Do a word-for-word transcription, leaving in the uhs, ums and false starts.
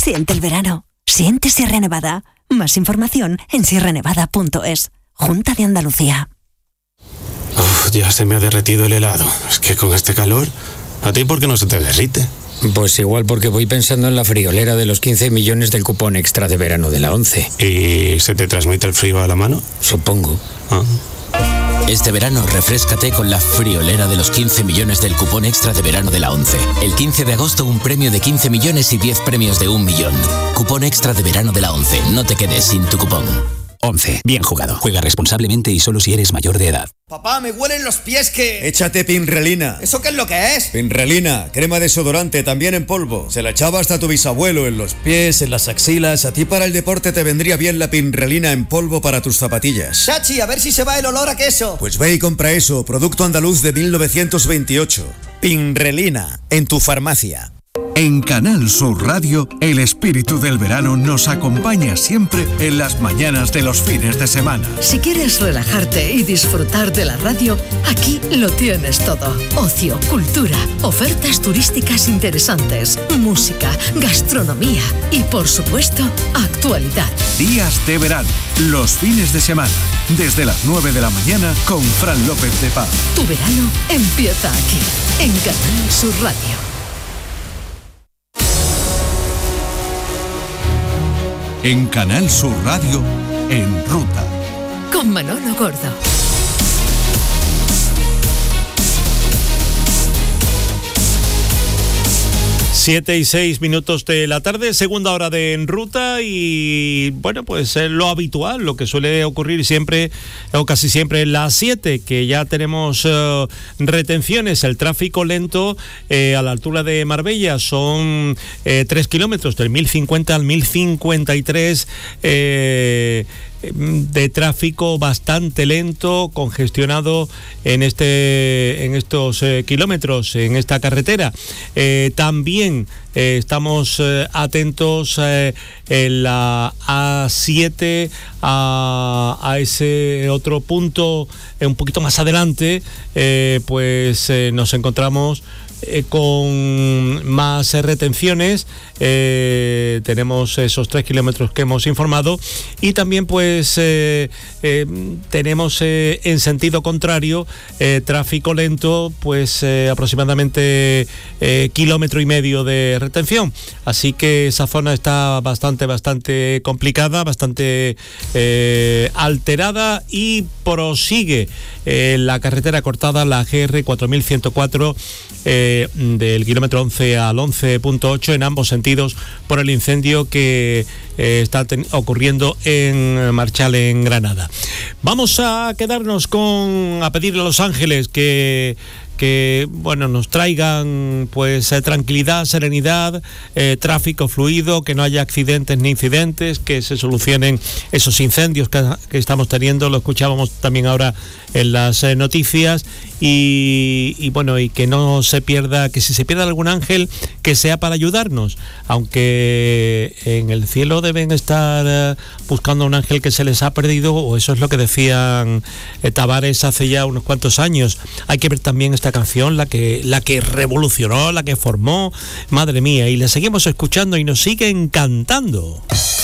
Siente el verano. Siente Sierra Nevada. Más información en sierra nevada punto es. Junta de Andalucía. Uf, ya se me ha derretido el helado. Es que con este calor, ¿a ti por qué no se te derrite? Pues igual porque voy pensando en la friolera de los quince millones del cupón extra de verano de la ONCE. ¿Y se te transmite el frío a la mano? Supongo. Ah. Este verano refréscate con la friolera de los quince millones del cupón extra de verano de la ONCE. El quince de agosto un premio de quince millones y diez premios de un millón. Cupón extra de verano de la ONCE. No te quedes sin tu cupón. ONCE. Bien jugado. Juega responsablemente y solo si eres mayor de edad. Papá, me huelen los pies que... Échate Pinrelina. ¿Eso qué es lo que es? Pinrelina, crema desodorante, también en polvo. Se la echaba hasta tu bisabuelo en los pies, en las axilas. A ti para el deporte te vendría bien la Pinrelina en polvo para tus zapatillas. Chachi, a ver si se va el olor a queso. Pues ve y compra eso, producto andaluz de mil novecientos veintiocho. Pinrelina, en tu farmacia. En Canal Sur Radio, el espíritu del verano nos acompaña siempre en las mañanas de los fines de semana. Si quieres relajarte y disfrutar de la radio, aquí lo tienes todo. Ocio, cultura, ofertas turísticas interesantes, música, gastronomía y, por supuesto, actualidad. Días de verano, los fines de semana, desde las nueve de la mañana con Fran López de Paz. Tu verano empieza aquí, en Canal Sur Radio. En Canal Sur Radio, En Ruta. Con Manolo Gordo. Siete y seis minutos de la tarde, segunda hora de En Ruta y bueno, pues es lo habitual, lo que suele ocurrir siempre o casi siempre en las siete, que ya tenemos uh, retenciones, el tráfico lento eh, a la altura de Marbella son eh, tres kilómetros, del mil cincuenta al mil cincuenta y tres, eh, de tráfico bastante lento, congestionado en este en estos eh, kilómetros, en esta carretera. Eh, también eh, estamos eh, atentos eh, en la A siete a, a ese otro punto eh, un poquito más adelante, eh, pues eh, nos encontramos Eh, con más eh, retenciones. Eh, tenemos esos tres kilómetros que hemos informado y también pues eh, eh, tenemos eh, en sentido contrario eh, tráfico lento, pues eh, aproximadamente eh, kilómetro y medio de retención, así que esa zona está bastante bastante complicada, bastante eh, alterada y prosigue eh, la carretera cortada, la G R cuatro mil ciento cuatro, eh, del kilómetro once al once punto ocho en ambos sentidos por el incendio que eh, está ten- ocurriendo en Marchal, en Granada. Vamos a quedarnos con a pedirle a los ángeles que que bueno nos traigan pues eh, tranquilidad, serenidad, eh, tráfico fluido, que no haya accidentes ni incidentes, que se solucionen esos incendios que, que estamos teniendo, lo escuchábamos también ahora en las eh, noticias y, y bueno y que no se pierda, que si se pierde algún ángel que sea para ayudarnos, aunque en el cielo deben estar eh, buscando un ángel que se les ha perdido, o eso es lo que decían eh, Tavares hace ya unos cuantos años. Hay que ver también esta canción, la que la que revolucionó, la que formó, madre mía, y la seguimos escuchando y nos sigue encantando.